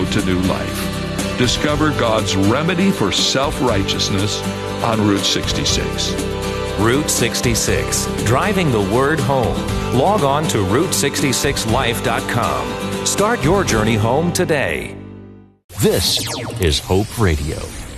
road to new life. Discover God's remedy for self-righteousness on Route 66. Route 66, driving the word home. Log on to Route66Life.com. Start your journey home today. This is Hope Radio.